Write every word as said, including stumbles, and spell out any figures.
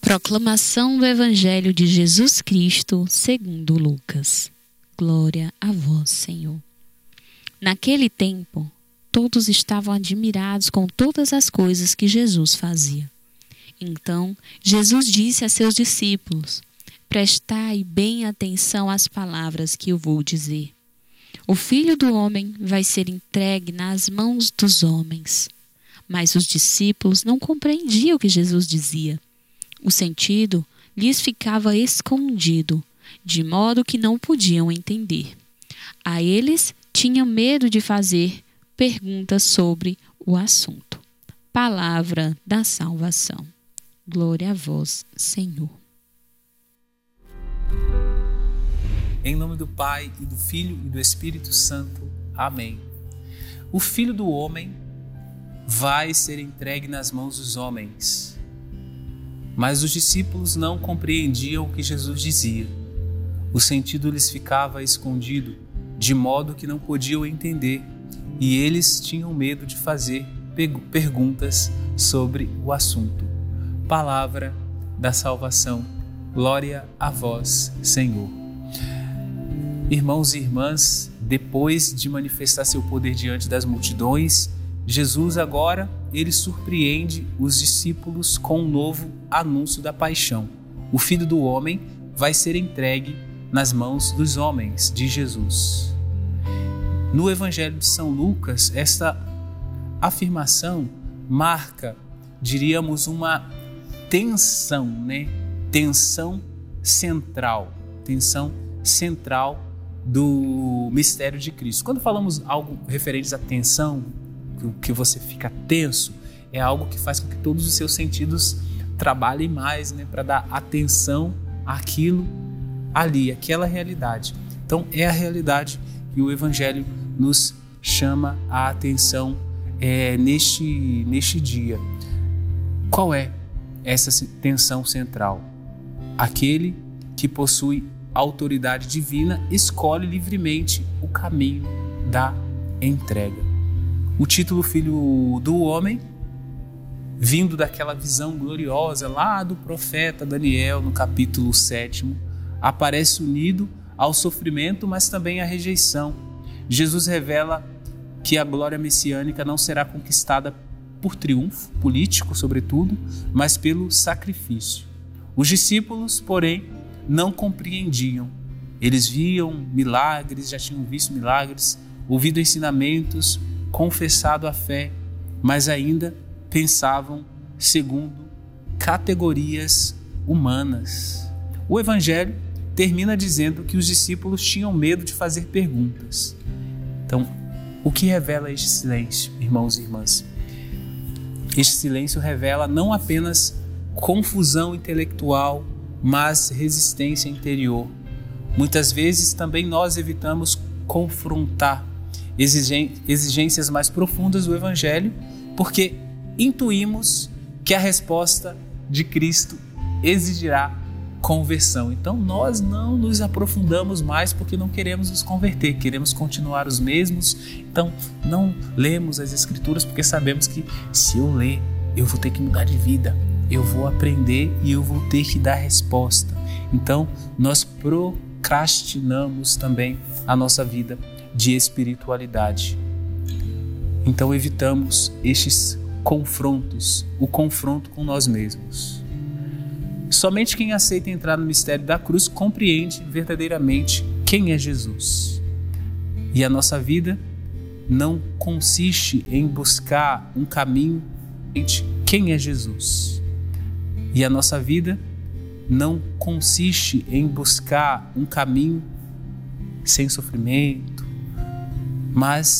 Proclamação do Evangelho de Jesus Cristo segundo Lucas. Glória a vós, Senhor. Naquele tempo, todos estavam admirados com todas as coisas que Jesus fazia. Então, Jesus disse a seus discípulos: prestai bem atenção às palavras que eu vou dizer. O Filho do Homem vai ser entregue nas mãos dos homens. Mas os discípulos não compreendiam o que Jesus dizia. O sentido lhes ficava escondido, de modo que não podiam entender. A eles tinham medo de fazer perguntas sobre o assunto. Palavra da salvação. Glória a vós, Senhor. Em nome do Pai, e do Filho, e do Espírito Santo. Amém. O Filho do Homem vai ser entregue nas mãos dos homens. Mas os discípulos não compreendiam o que Jesus dizia. O sentido lhes ficava escondido, de modo que não podiam entender, e eles tinham medo de fazer perguntas sobre o assunto. Palavra da salvação. Glória a vós, Senhor. Irmãos e irmãs, depois de manifestar seu poder diante das multidões, Jesus agora, ele surpreende os discípulos com um novo anúncio da paixão. O Filho do Homem vai ser entregue nas mãos dos homens, de Jesus. No Evangelho de São Lucas, esta afirmação marca, diríamos, uma tensão, né? Tensão central, tensão central do mistério de Cristo. Quando falamos algo referente à tensão, que você fica tenso, é algo que faz com que todos os seus sentidos trabalhem mais, né, para dar atenção àquilo ali, àquela realidade. Então é a realidade que o Evangelho nos chama a atenção é, neste, neste dia. Qual é essa tensão central? Aquele que possui autoridade divina escolhe livremente o caminho da entrega. O título Filho do Homem, vindo daquela visão gloriosa lá do profeta Daniel, no capítulo sétimo, aparece unido ao sofrimento, mas também à rejeição. Jesus revela que a glória messiânica não será conquistada por triunfo político, sobretudo, mas pelo sacrifício. Os discípulos, porém, não compreendiam. Eles viam milagres, já tinham visto milagres, ouvido ensinamentos, confessado a fé, mas ainda pensavam segundo categorias humanas. O Evangelho termina dizendo que os discípulos tinham medo de fazer perguntas. Então, o que revela este silêncio, irmãos e irmãs? Este silêncio revela não apenas confusão intelectual, mas resistência interior. Muitas vezes também nós evitamos confrontar exigências mais profundas do Evangelho, porque intuímos que a resposta de Cristo exigirá conversão. Então nós não nos aprofundamos mais porque não queremos nos converter, queremos continuar os mesmos. Então não lemos as Escrituras porque sabemos que se eu ler, eu vou ter que mudar de vida, eu vou aprender e eu vou ter que dar resposta. Então nós procrastinamos também a nossa vida de espiritualidade. Então evitamos estes confrontos, o confronto com nós mesmos. Somente quem aceita entrar no mistério da cruz compreende verdadeiramente quem é Jesus. E a nossa vida não consiste em buscar um caminho de quem é Jesus. E a nossa vida não consiste em buscar um caminho sem sofrimento, mas